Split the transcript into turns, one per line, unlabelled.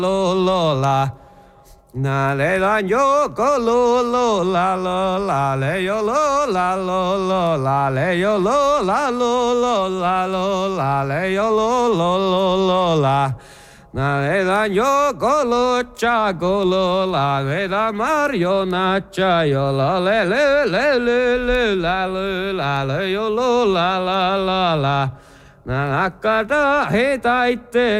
lo lo la. Na le la yo go lo lo la lo la le yo lo la lo lo la le yo lo la lo lo la lo la le yo lo la. Na le la yo go lo cha go lo la le la Mario na cha yo la le la le yo lo la la. Na nakata he taite